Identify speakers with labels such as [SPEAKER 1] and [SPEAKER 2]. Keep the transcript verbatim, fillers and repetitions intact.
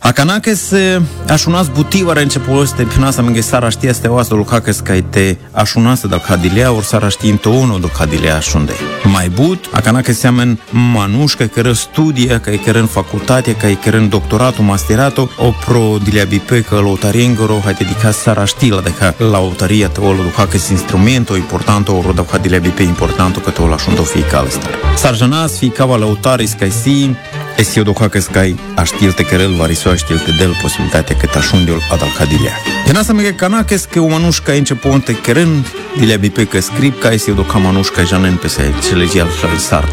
[SPEAKER 1] Akanakes ašunas butivara enčepuloste pnasa menge sara štieste oasto lukakes kaite ašunase dal kadilea or sara štinto ono do kadilea ašunde. Mai but, akanakes seamen manușca care studia, care care în facultate, care care în doctorato, masterato, o pro dileabipe că lotariengoro hai dedica sara štila de ca lautaria te olo lukakes instrumento importante o roda ka dileabipe importante că te olo ašundo fiecare star. Sarjanas fiecava lautaris kai si esi odokakes kai aštilte kerel variso aštilte del posibilitatea că tașundiol adal kadilea. Penasa mege kanakes că o manușca începonte keren dilea bipe că scrip ca esi odokamanușca janen pe se celegial sar